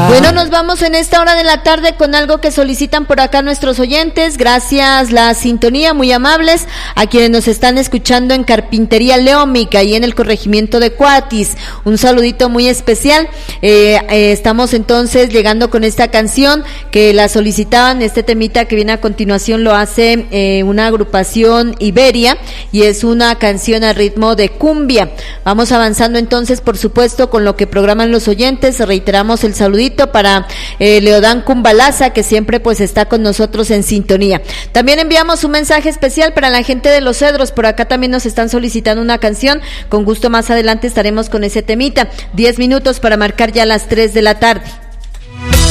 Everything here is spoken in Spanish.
Bueno, nos vamos en esta hora de la tarde con algo que solicitan por acá nuestros oyentes. Gracias la sintonía, muy amables, a quienes nos están escuchando en Carpintería Leómica y en el corregimiento de Cuatis. Un saludito muy especial. Estamos entonces llegando con esta canción que la solicitaban. Este temita que viene a continuación lo hace una agrupación Iberia y es una canción a ritmo de cumbia. Vamos avanzando entonces, por supuesto, con lo que programan los oyentes. Reiteramos el saludito para Leodán Cumbalaza, que siempre pues está con nosotros en sintonía. También enviamos un mensaje especial para la gente de Los Cedros. Por acá también nos están solicitando una canción. Con gusto más adelante estaremos con ese temita. 10 minutos para marcar ya las 3 de la tarde.